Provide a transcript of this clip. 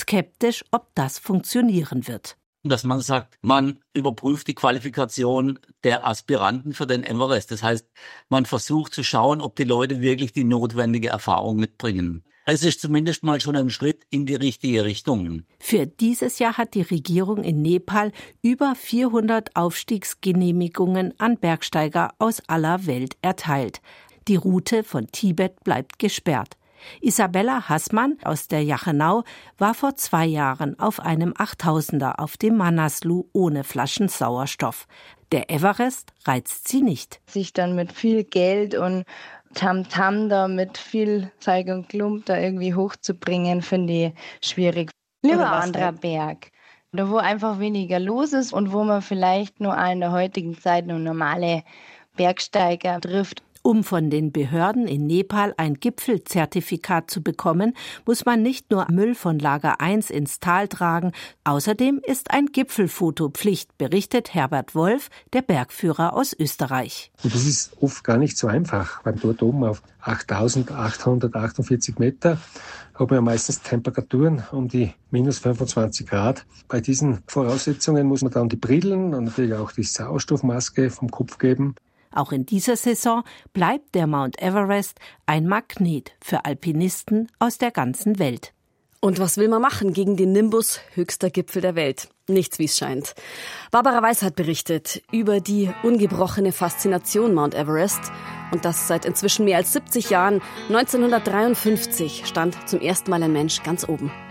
skeptisch, ob das funktionieren wird. Dass man sagt, man überprüft die Qualifikation der Aspiranten für den Everest. Das heißt, man versucht zu schauen, ob die Leute wirklich die notwendige Erfahrung mitbringen. Es ist zumindest mal schon ein Schritt in die richtige Richtung. Für dieses Jahr hat die Regierung in Nepal über 400 Aufstiegsgenehmigungen an Bergsteiger aus aller Welt erteilt. Die Route von Tibet bleibt gesperrt. Isabella Hassmann aus der Jachenau war vor 2 Jahren auf einem 8000er auf dem Manaslu ohne Flaschen Sauerstoff. Der Everest reizt sie nicht. Sich dann mit viel Geld und Tamtam da mit viel Zeug und Klump da irgendwie hochzubringen, finde ich schwierig. Lieber ein anderer Berg, da wo einfach weniger los ist und wo man vielleicht nur in der heutigen Zeit nur normale Bergsteiger trifft. Um von den Behörden in Nepal ein Gipfelzertifikat zu bekommen, muss man nicht nur Müll von Lager 1 ins Tal tragen. Außerdem ist ein Gipfelfoto Pflicht, berichtet Herbert Wolf, der Bergführer aus Österreich. Und das ist oft gar nicht so einfach, weil dort oben auf 8.848 Meter hat man ja meistens Temperaturen um die minus 25 Grad. Bei diesen Voraussetzungen muss man dann die Brillen und natürlich auch die Sauerstoffmaske vom Kopf geben. Auch in dieser Saison bleibt der Mount Everest ein Magnet für Alpinisten aus der ganzen Welt. Und was will man machen gegen den Nimbus höchster Gipfel der Welt? Nichts, wie es scheint. Barbara Weiß hat berichtet über die ungebrochene Faszination Mount Everest. Und das seit inzwischen mehr als 70 Jahren. 1953 stand zum ersten Mal ein Mensch ganz oben.